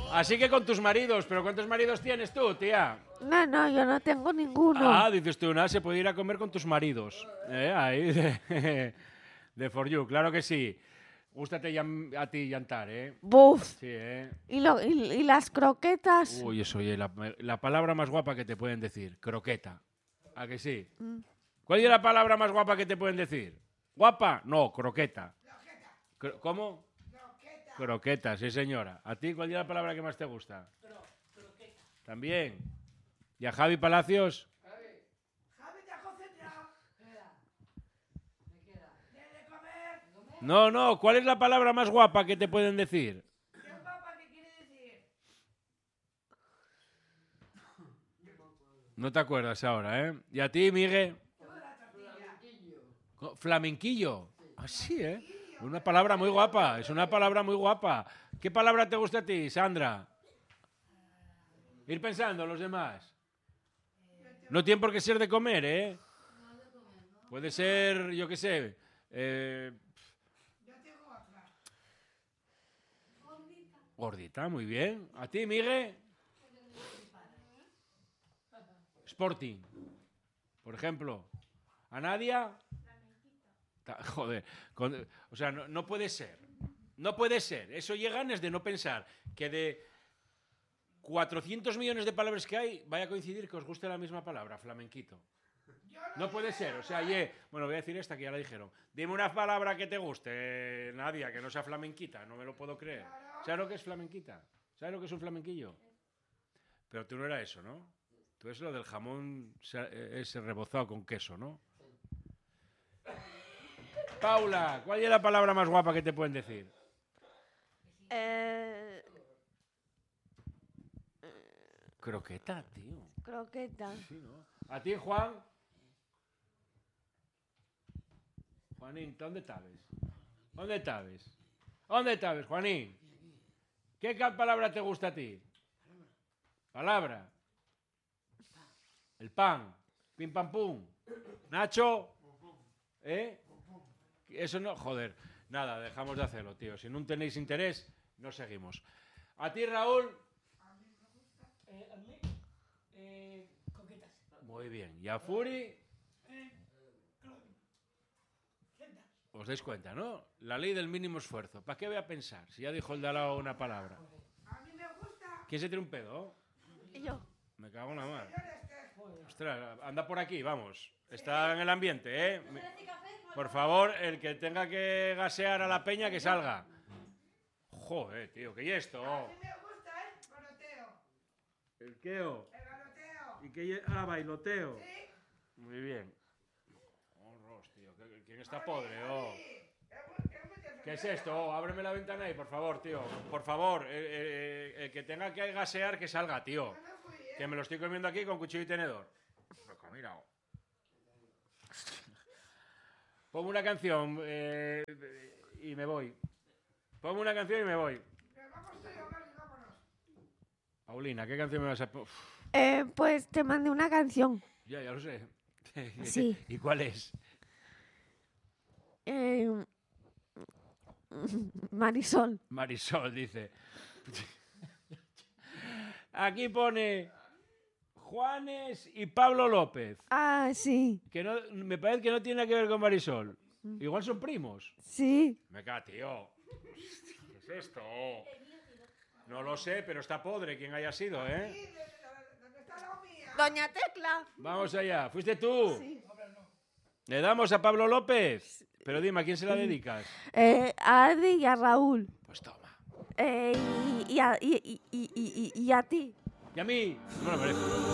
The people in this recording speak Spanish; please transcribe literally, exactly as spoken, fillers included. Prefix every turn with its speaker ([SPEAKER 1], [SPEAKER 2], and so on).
[SPEAKER 1] Así que con tus maridos. ¿Pero cuántos maridos tienes tú, tía?
[SPEAKER 2] No, no, yo no tengo ninguno.
[SPEAKER 1] Ah, dices tú, nada, se puede ir a comer con tus maridos. ¿Eh? Ahí, de, de For You, claro que sí. Gústate llam- a ti llantar, ¿eh?
[SPEAKER 2] Buf.
[SPEAKER 1] Sí, ¿eh?
[SPEAKER 2] ¿Y, lo, y, y las croquetas?
[SPEAKER 1] Uy, eso, oye, la, la palabra más guapa que te pueden decir. Croqueta. ¿A que sí?
[SPEAKER 2] Mm.
[SPEAKER 1] ¿Cuál es la palabra más guapa que te pueden decir? ¿Guapa? No, croqueta. Cro- ¿Cómo? Croqueta. Croqueta, sí, señora. ¿A ti cuál es la palabra que más te gusta? Cro- croqueta. ¿También? ¿Y a Javi Palacios? No, no, ¿cuál es la palabra más guapa que te pueden decir?
[SPEAKER 3] ¿Qué guapa que quiere decir?
[SPEAKER 1] No te acuerdas ahora, ¿eh? ¿Y a ti, Miguel? Co- Flamenquillo. Ah, sí, ¿eh? Una palabra muy guapa, es una palabra muy guapa. ¿Qué palabra te gusta a ti, Sandra? Ir pensando los demás. No tiene por qué ser de comer, ¿eh? Puede ser, yo qué sé, eh, gordita, muy bien. ¿A ti, Miguel? Sporting, por ejemplo. ¿A Nadia? Ta- Joder, con- o sea, no, no puede ser. No puede ser. Eso llegan de no pensar que de cuatrocientos millones de palabras que hay, vaya a coincidir que os guste la misma palabra, flamenquito. No puede ser. O sea, ye, bueno, voy a decir esta que ya la dijeron. Dime una palabra que te guste, Nadia, que no sea flamenquita. No me lo puedo creer. ¿Sabes lo que es flamenquita? ¿Sabes lo que es un flamenquillo? Pero tú no era eso, ¿no? Tú es lo del jamón se- ese rebozado con queso, ¿no? Paula, ¿cuál es la palabra más guapa que te pueden decir?
[SPEAKER 2] Eh,
[SPEAKER 1] Croqueta, tío.
[SPEAKER 2] croqueta.
[SPEAKER 1] Sí, ¿no? ¿A ti, Juan? Juanín, ¿dónde estabas? ¿Dónde estabas? ¿Dónde estabas, Juanín? ¿Qué ca- palabra te gusta a ti? Palabra. El pan. Pim pam pum. Nacho. ¿Eh? Eso no, joder. Nada, dejamos de hacerlo, tío. Si no tenéis interés, no seguimos. ¿A ti, Raúl?
[SPEAKER 4] Eh, a mí, eh, coquetas.
[SPEAKER 1] Muy bien. ¿Y a Furi? Os dais cuenta, ¿no? La ley del mínimo esfuerzo. ¿Para qué voy a pensar? Si ya dijo el de al lado una palabra.
[SPEAKER 3] A mí me gusta.
[SPEAKER 1] ¿Quién se tiene un pedo?
[SPEAKER 2] Y yo.
[SPEAKER 1] Me cago en la mar.
[SPEAKER 3] Señores, que
[SPEAKER 1] Ostras, anda por aquí, vamos. Está en el ambiente, ¿eh? Me- Por favor, el que tenga que gasear a la peña, que salga. Joder, tío, ¿qué es esto?
[SPEAKER 3] a mí me gusta el garoteo.
[SPEAKER 1] ¿El queo?
[SPEAKER 3] El garoteo.
[SPEAKER 1] ¿Y qué ye- Ah, bailoteo.
[SPEAKER 3] Sí.
[SPEAKER 1] Muy bien. Horros, tío. ¿qué- ¿Quién está podre, oh?
[SPEAKER 3] Sí. Es muy- es muy
[SPEAKER 1] ¿Qué es esto? Oh, ábreme la ventana ahí, por favor, tío. Por favor, eh, eh, eh, el que tenga que gasear, que salga, tío.
[SPEAKER 3] Yo no fui, ¿eh?
[SPEAKER 1] Que me lo estoy comiendo aquí con cuchillo y tenedor. Loco, mira. oh. Pongo una canción eh, y me voy. Pongo una canción y me voy.
[SPEAKER 3] Pero vamos tú y yo, Mari, vámonos.
[SPEAKER 1] Paulina, ¿qué canción me vas a poner?
[SPEAKER 2] Eh, pues te mandé una canción.
[SPEAKER 1] Ya, ya lo sé.
[SPEAKER 2] Sí.
[SPEAKER 1] ¿Y cuál es?
[SPEAKER 2] Eh, Marisol.
[SPEAKER 1] Marisol dice. Aquí pone Juanes y Pablo López.
[SPEAKER 2] Ah, sí.
[SPEAKER 1] Que no, me parece que no tiene nada que ver con Marisol. Igual son primos.
[SPEAKER 2] Sí.
[SPEAKER 1] Me cago, tío. ¿Qué es esto? No lo sé, pero está podre quien haya sido, ¿eh?
[SPEAKER 3] Sí, de- de- de- ¿dónde está la mía?
[SPEAKER 2] Doña Tecla.
[SPEAKER 1] Vamos allá. ¿Fuiste tú?
[SPEAKER 2] Sí.
[SPEAKER 1] Le damos a Pablo López. Pero dime, ¿a quién se la dedicas?
[SPEAKER 2] Eh, a Adri y a Raúl.
[SPEAKER 1] Pues toma.
[SPEAKER 2] Eh, y, y a, y, y, y, y, y a ti.
[SPEAKER 1] ¿Y a mí? No me lo merezco.